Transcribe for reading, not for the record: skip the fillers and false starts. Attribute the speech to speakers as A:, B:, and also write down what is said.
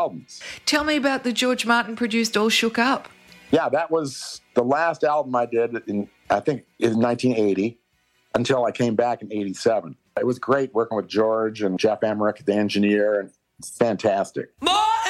A: albums.
B: Tell me about the George Martin produced All Shook Up.
A: Yeah, that was the last album I did in 1980 until I came back in 87. It was great working with George and Jeff Emmerich, the engineer, and it's fantastic.
C: More